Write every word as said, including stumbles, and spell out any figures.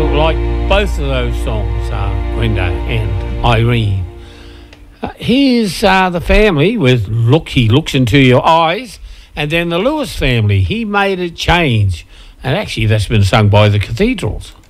look like both of those songs, uh, Brenda and Irene. Uh, here's uh, the family with Look, He Looks Into Your Eyes, and then the Lewis family, He Made a Change. And actually, that's been sung by the Cathedrals.